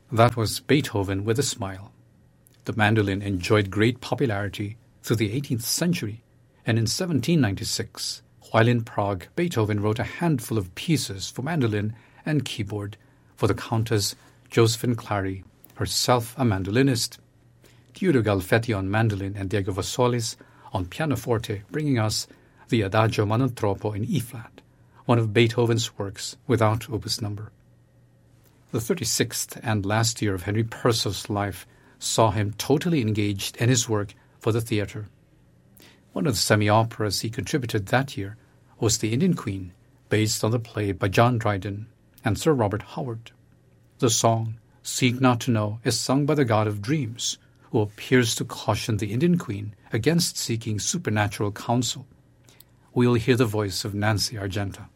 That was Beethoven with a smile. The mandolin enjoyed great popularity through the 18th century, and in 1796, while in Prague, Beethoven wrote a handful of pieces for mandolin and keyboard for the Countess Josephine Clary, herself a mandolinist. Giulio Galfetti on mandolin and Diego Vasolis on pianoforte, bringing us the Adagio Manontropo in E-flat, one of Beethoven's works without opus number. The 36th and last year of Henry Purcell's life saw him totally engaged in his work for the theatre. One of the semi-operas he contributed that year was The Indian Queen, based on the play by John Dryden and Sir Robert Howard. The song, Seek Not to Know, is sung by the god of dreams, who appears to caution the Indian Queen against seeking supernatural counsel. We'll hear the voice of Nancy Argenta.